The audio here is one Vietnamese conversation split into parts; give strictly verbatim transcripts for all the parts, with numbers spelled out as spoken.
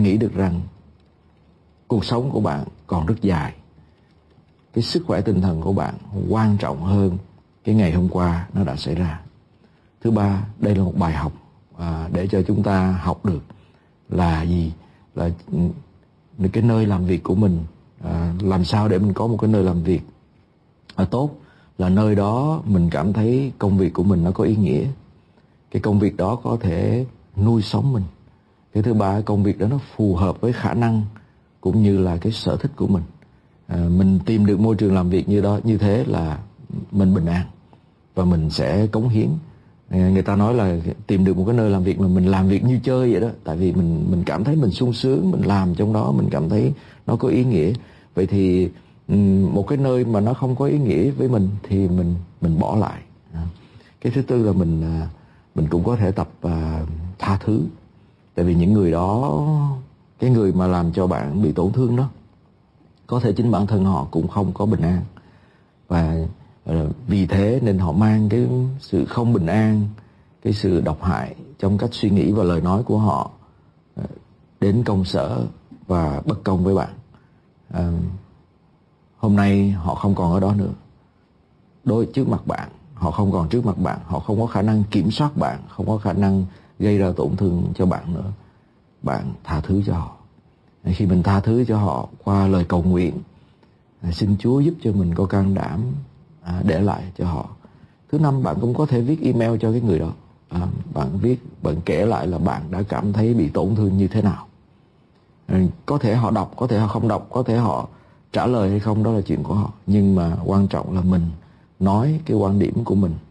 nghĩ được rằng cuộc sống của bạn còn rất dài. Cái sức khỏe tinh thần của bạn quan trọng hơn cái ngày hôm qua nó đã xảy ra. Thứ ba, đây là một bài học à, để cho chúng ta học được là gì? Là cái nơi làm việc của mình, à, làm sao để mình có một cái nơi làm việc à, tốt, là nơi đó mình cảm thấy công việc của mình nó có ý nghĩa. Cái công việc đó có thể nuôi sống mình. Cái thứ ba, công việc đó nó phù hợp với khả năng cũng như là cái sở thích của mình. À, mình tìm được môi trường làm việc như đó, như thế là mình bình an và mình sẽ cống hiến. À, người ta nói là tìm được một cái nơi làm việc mà mình làm việc như chơi vậy đó, tại vì mình mình cảm thấy mình sung sướng, mình làm trong đó mình cảm thấy nó có ý nghĩa. Vậy thì một cái nơi mà nó không có ý nghĩa với mình thì mình mình bỏ lại. À, cái thứ tư là mình mình cũng có thể tập uh, tha thứ. Tại vì những người đó, cái người mà làm cho bạn bị tổn thương đó, có thể chính bản thân họ cũng không có bình an. Và uh, vì thế nên họ mang cái sự không bình an, cái sự độc hại trong cách suy nghĩ và lời nói của họ uh, đến công sở và bất công với bạn. Uh, hôm nay họ không còn ở đó nữa. Đối trước mặt bạn, họ không còn trước mặt bạn, họ không có khả năng kiểm soát bạn, không có khả năng gây ra tổn thương cho bạn nữa. Bạn tha thứ cho họ. Khi mình tha thứ cho họ qua lời cầu nguyện, xin Chúa giúp cho mình có can đảm để lại cho họ. Thứ năm, bạn cũng có thể viết email cho cái người đó. À, bạn viết, bạn kể lại là bạn đã cảm thấy bị tổn thương như thế nào. À, có thể họ đọc, có thể họ không đọc, có thể họ trả lời hay không, đó là chuyện của họ. Nhưng mà quan trọng là mình nói cái quan điểm của mình.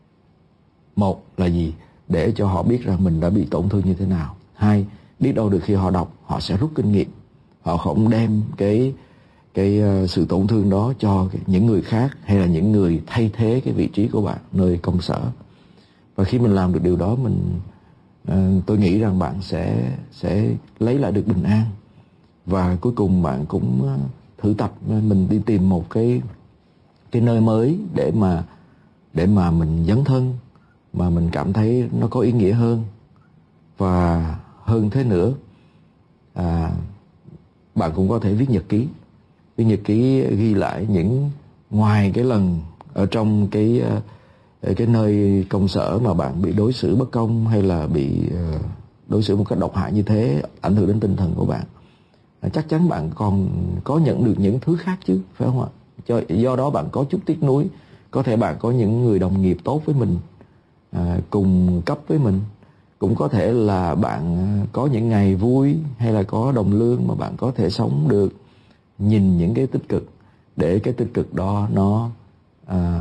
Một là gì? Để cho họ biết rằng mình đã bị tổn thương như thế nào. Hai, biết đâu được khi họ đọc, họ sẽ rút kinh nghiệm. Họ không đem cái cái uh, sự tổn thương đó cho những người khác, hay là những người thay thế cái vị trí của bạn nơi công sở. Và khi mình làm được điều đó, mình uh, tôi nghĩ rằng bạn sẽ sẽ lấy lại được bình an. Và cuối cùng bạn cũng uh, thử tập mình đi tìm một cái cái nơi mới để mà để mà mình dấn thân, mà mình cảm thấy nó có ý nghĩa hơn. Và hơn thế nữa, à, bạn cũng có thể viết nhật ký. Viết nhật ký ghi lại những, ngoài cái lần ở trong cái cái nơi công sở mà bạn bị đối xử bất công, hay là bị đối xử một cách độc hại như thế, ảnh hưởng đến tinh thần của bạn, chắc chắn bạn còn có nhận được những thứ khác chứ, phải không ạ? Do, do đó bạn có chút tiếc nuối. Có thể bạn có những người đồng nghiệp tốt với mình, à, cùng cấp với mình. Cũng có thể là bạn có những ngày vui, hay là có đồng lương mà bạn có thể sống được. Nhìn những cái tích cực, để cái tích cực đó nó à,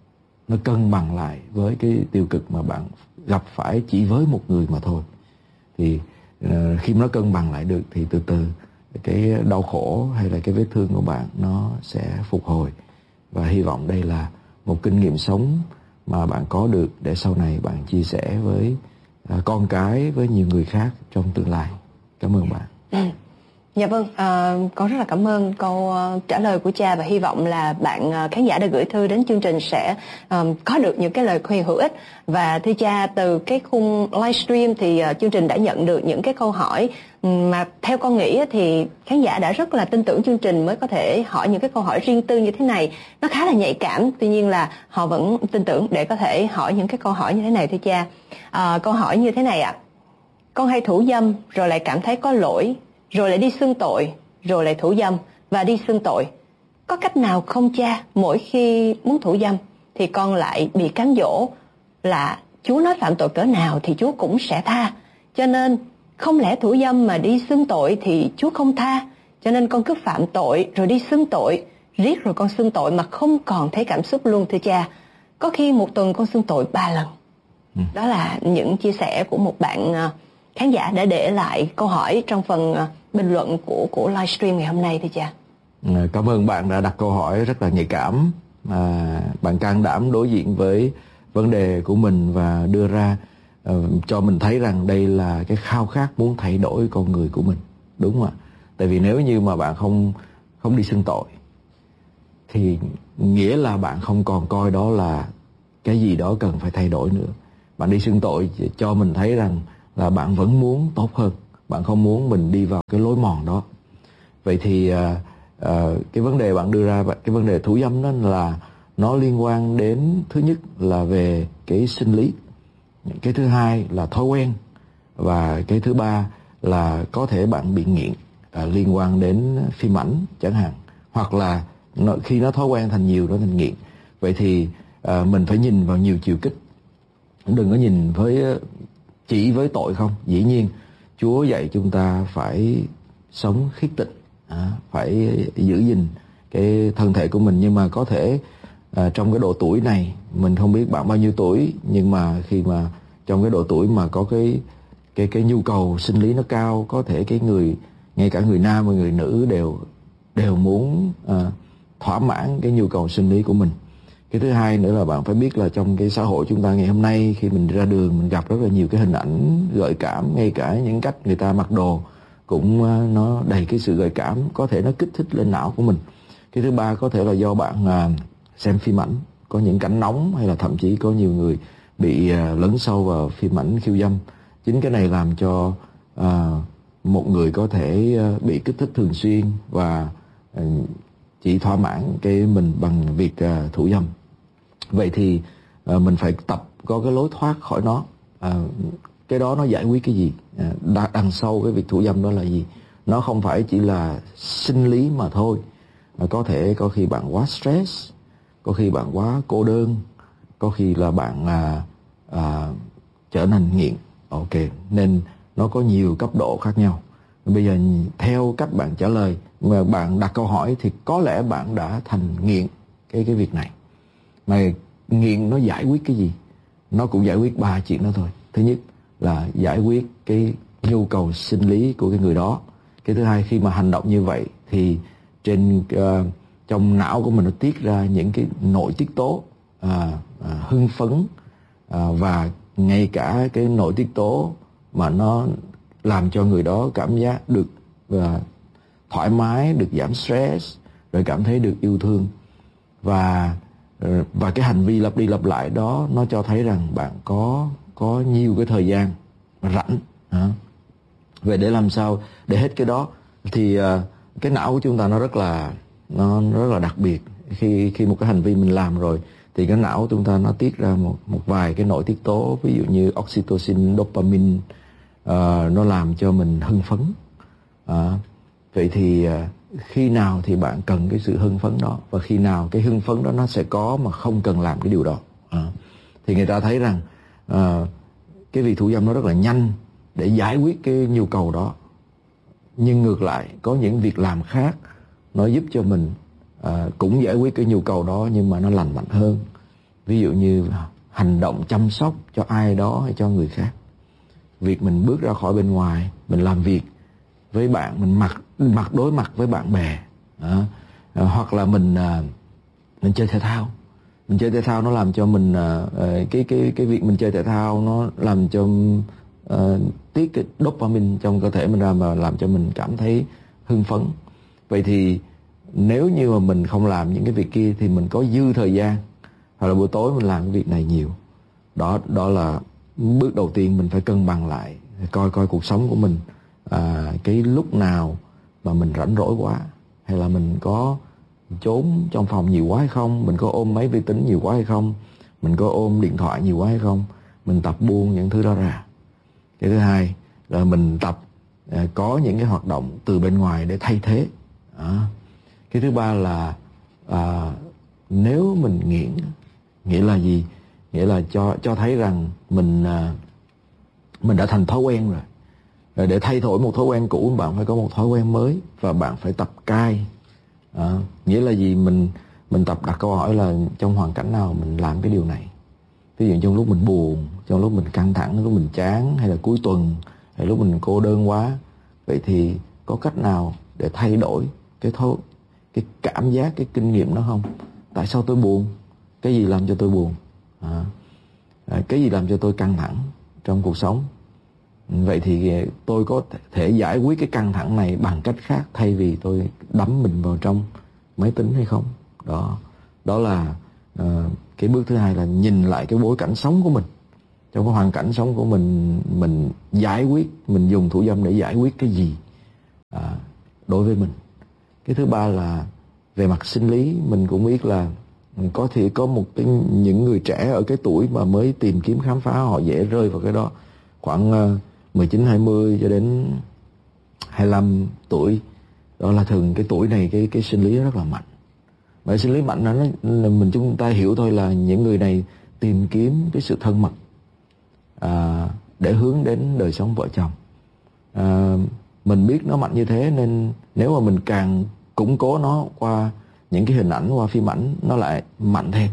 nó cân bằng lại với cái tiêu cực mà bạn gặp phải chỉ với một người mà thôi. Thì à, khi nó cân bằng lại được thì từ từ cái đau khổ hay là cái vết thương của bạn nó sẽ phục hồi. Và hy vọng đây là một kinh nghiệm sống mà bạn có được để sau này bạn chia sẻ với à, con cái, với nhiều người khác trong tương lai. Cảm ơn bạn. Ừ. Dạ vâng, à, con rất là cảm ơn câu uh, trả lời của cha, và hy vọng là bạn uh, khán giả đã gửi thư đến chương trình sẽ um, có được những cái lời khuyên hữu ích. Và thưa cha, từ cái khung livestream thì uh, chương trình đã nhận được những cái câu hỏi mà theo con nghĩ thì khán giả đã rất là tin tưởng chương trình mới có thể hỏi những cái câu hỏi riêng tư như thế này. Nó khá là nhạy cảm, tuy nhiên là họ vẫn tin tưởng để có thể hỏi những cái câu hỏi như thế này. Thưa cha, à, câu hỏi như thế này ạ. À. Con hay thủ dâm rồi lại cảm thấy có lỗi, rồi lại đi xưng tội, rồi lại thủ dâm và đi xưng tội. Có cách nào không cha? Mỗi khi muốn thủ dâm thì con lại bị cám dỗ là Chúa nói phạm tội cỡ nào thì Chúa cũng sẽ tha. Cho nên không lẽ thủ dâm mà đi xưng tội thì Chúa không tha. Cho nên con cứ phạm tội rồi đi xưng tội, riết rồi con xưng tội mà không còn thấy cảm xúc luôn thưa cha. Có khi một tuần con xưng tội ba lần. Ừ. Đó là những chia sẻ của một bạn khán giả đã để lại câu hỏi trong phần bình luận của của livestream ngày hôm nay thưa cha. Cảm ơn bạn đã đặt câu hỏi rất là nhạy cảm. À, bạn can đảm đối diện với vấn đề của mình và đưa ra uh, cho mình thấy rằng đây là cái khao khát muốn thay đổi con người của mình, đúng không ạ? Tại vì nếu như mà bạn không không đi xưng tội thì nghĩa là bạn không còn coi đó là cái gì đó cần phải thay đổi nữa. Bạn đi xưng tội cho mình thấy rằng là bạn vẫn muốn tốt hơn, bạn không muốn mình đi vào cái lối mòn đó. Vậy thì à, à, cái vấn đề bạn đưa ra, cái vấn đề thủ dâm đó là nó liên quan đến, thứ nhất là về cái sinh lý, cái thứ hai là thói quen, và cái thứ ba là có thể bạn bị nghiện à, liên quan đến phim ảnh chẳng hạn, hoặc là nó, khi nó thói quen thành nhiều nó thành nghiện. Vậy thì à, mình phải nhìn vào nhiều chiều kích, đừng có nhìn với chỉ với tội không. Dĩ nhiên Chúa dạy chúng ta phải sống khiết tịnh, à, phải giữ gìn cái thân thể của mình, nhưng mà có thể à, trong cái độ tuổi này, mình không biết bạn bao nhiêu tuổi, nhưng mà khi mà trong cái độ tuổi mà có cái cái cái nhu cầu sinh lý nó cao, có thể cái người, ngay cả người nam và người nữ đều đều muốn à, thỏa mãn cái nhu cầu sinh lý của mình. Cái thứ hai nữa là bạn phải biết là trong cái xã hội chúng ta ngày hôm nay, khi mình ra đường mình gặp rất là nhiều cái hình ảnh gợi cảm, ngay cả những cách người ta mặc đồ cũng à, nó đầy cái sự gợi cảm, có thể nó kích thích lên não của mình. Cái thứ ba có thể là do bạn à, xem phim ảnh có những cảnh nóng, hay là thậm chí có nhiều người bị à, lấn sâu vào phim ảnh khiêu dâm. Chính cái này làm cho à, một người có thể à, bị kích thích thường xuyên và à, chỉ thỏa mãn cái mình bằng việc à, thủ dâm. Vậy thì à, mình phải tập có cái lối thoát khỏi nó. À, cái đó nó giải quyết cái gì? À, đằng sau cái việc thủ dâm đó là gì? Nó không phải chỉ là sinh lý mà thôi. À, có thể có khi bạn quá stress, có khi bạn quá cô đơn, có khi là bạn à, à, trở nên nghiện. Ok, nên nó có nhiều cấp độ khác nhau. Bây giờ theo cách bạn trả lời, mà bạn đặt câu hỏi thì có lẽ bạn đã thành nghiện cái cái việc này. Mà nghiện nó giải quyết cái gì? Nó cũng giải quyết ba chuyện đó thôi. Thứ nhất là giải quyết cái nhu cầu sinh lý của cái người đó. Cái thứ hai, khi mà hành động như vậy thì trên uh, trong não của mình nó tiết ra những cái nội tiết tố uh, uh, hưng phấn, uh, và ngay cả cái nội tiết tố mà nó làm cho người đó cảm giác được uh, thoải mái, được giảm stress, rồi cảm thấy được yêu thương. Và và cái hành vi lặp đi lặp lại đó nó cho thấy rằng bạn có có nhiều cái thời gian rảnh. Hả? Vậy để làm sao để hết cái đó thì uh, cái não của chúng ta nó rất là nó rất là đặc biệt. Khi khi một cái hành vi mình làm rồi thì cái não của chúng ta nó tiết ra một một vài cái nội tiết tố, ví dụ như oxytocin, dopamine, uh, nó làm cho mình hưng phấn. Uh, vậy thì uh, khi nào thì bạn cần cái sự hưng phấn đó, và khi nào cái hưng phấn đó nó sẽ có mà không cần làm cái điều đó. Uh, thì người ta thấy rằng uh, cái việc thủ dâm nó rất là nhanh để giải quyết cái nhu cầu đó. Nhưng ngược lại, có những việc làm khác nó giúp cho mình à, cũng giải quyết cái nhu cầu đó, nhưng mà nó lành mạnh hơn. Ví dụ như hành động chăm sóc cho ai đó hay cho người khác. Việc mình bước ra khỏi bên ngoài, mình làm việc với bạn, mình mặt mặt đối mặt với bạn bè, à, à, hoặc là mình à, mình chơi thể thao. Mình chơi thể thao nó làm cho mình à, cái cái cái việc mình chơi thể thao nó làm cho uh, tiết cái dopamine trong cơ thể mình ra, mà làm cho mình cảm thấy hưng phấn. Vậy thì nếu như mà mình không làm những cái việc kia thì mình có dư thời gian, hoặc là buổi tối mình làm cái việc này nhiều. Đó đó là bước đầu tiên, mình phải cân bằng lại, coi coi cuộc sống của mình à, cái lúc nào mà mình rảnh rỗi quá, hay là mình có trốn trong phòng nhiều quá hay không, mình có ôm máy vi tính nhiều quá hay không, mình có ôm điện thoại nhiều quá hay không. Mình tập buông những thứ đó ra. Cái thứ hai là mình tập à, có những cái hoạt động từ bên ngoài để thay thế. À. Cái thứ ba là à, nếu mình nghiện, nghĩa là gì? Nghĩa là cho cho thấy rằng mình à, mình đã thành thói quen rồi. Rồi để thay đổi một thói quen cũ, bạn phải có một thói quen mới, và bạn phải tập cai. À, nghĩa là gì? Mình mình tập đặt câu hỏi là trong hoàn cảnh nào mình làm cái điều này. Ví dụ trong lúc mình buồn, trong lúc mình căng thẳng, lúc mình chán, hay là cuối tuần, hay lúc mình cô đơn quá. Vậy thì có cách nào để thay đổi cái thói, cái cảm giác, cái kinh nghiệm đó không? Tại sao tôi buồn? Cái gì làm cho tôi buồn? À, cái gì làm cho tôi căng thẳng trong cuộc sống? Vậy thì tôi có thể giải quyết cái căng thẳng này bằng cách khác, thay vì tôi đắm mình vào trong máy tính hay không? Đó, đó là uh, cái bước thứ hai, là nhìn lại cái bối cảnh sống của mình. trong cái hoàn cảnh sống của mình, mình giải quyết, mình dùng thủ dâm để giải quyết cái gì à, đối với mình. Cái thứ ba là về mặt sinh lý, mình cũng biết là có thể có một cái những người trẻ ở cái tuổi mà mới tìm kiếm khám phá, họ dễ rơi vào cái đó. Khoảng mười chín hai mươi cho đến hai mươi lăm tuổi, đó là thường cái tuổi này cái cái sinh lý rất là mạnh. Mà sinh lý mạnh nó mình chúng ta hiểu thôi là những người này tìm kiếm cái sự thân mật à, để hướng đến đời sống vợ chồng. À, mình biết nó mạnh như thế nên nếu mà mình càng củng cố nó qua những cái hình ảnh, qua phim ảnh, nó lại mạnh thêm.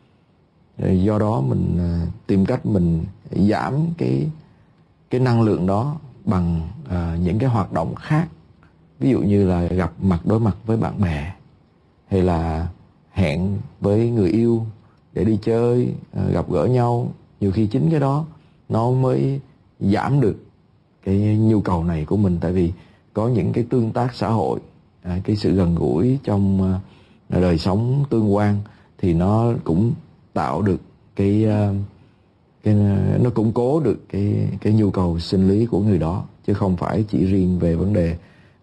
Do đó mình tìm cách mình giảm cái cái năng lượng đó bằng à, những cái hoạt động khác. Ví dụ như là gặp mặt đối mặt với bạn bè, hay là hẹn với người yêu để đi chơi, à, gặp gỡ nhau. Nhiều khi chính cái đó nó mới giảm được cái nhu cầu này của mình. Tại vì có những cái tương tác xã hội, à, cái sự gần gũi trong à, đời sống tương quan thì nó cũng tạo được cái, uh, cái nó củng cố được cái cái nhu cầu sinh lý của người đó, chứ không phải chỉ riêng về vấn đề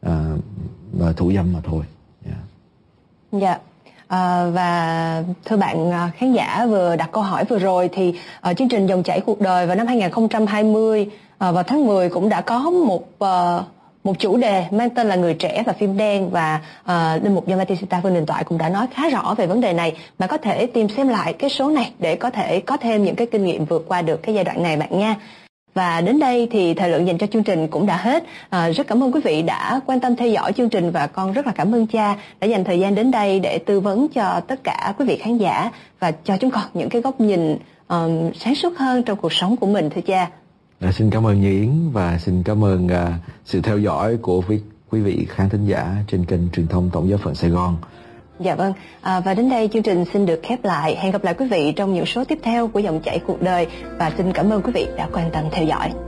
uh, thủ dâm mà thôi. Yeah. Dạ. À, và thưa bạn khán giả vừa đặt câu hỏi vừa rồi thì ở chương trình Dòng chảy cuộc đời vào năm hai không hai không, à, vào tháng mười cũng đã có một uh, một chủ đề mang tên là Người trẻ và phim đen, và uh, Linh mục Gioan Battista Phương Đình Toại cũng đã nói khá rõ về vấn đề này. Bạn có thể tìm xem lại cái số này để có thể có thêm những cái kinh nghiệm vượt qua được cái giai đoạn này bạn nha. Và đến đây thì thời lượng dành cho chương trình cũng đã hết. À, rất cảm ơn quý vị đã quan tâm theo dõi chương trình, và con rất là cảm ơn cha đã dành thời gian đến đây để tư vấn cho tất cả quý vị khán giả và cho chúng con những cái góc nhìn um, sáng suốt hơn trong cuộc sống của mình, thưa cha. À, xin cảm ơn Như Yến và xin cảm ơn uh, sự theo dõi của quý, quý vị khán thính giả trên kênh truyền thông Tổng giáo phận Sài Gòn. Dạ vâng, à, và đến đây chương trình xin được khép lại. Hẹn gặp lại quý vị trong những số tiếp theo của Dòng chảy cuộc đời, và xin cảm ơn quý vị đã quan tâm theo dõi.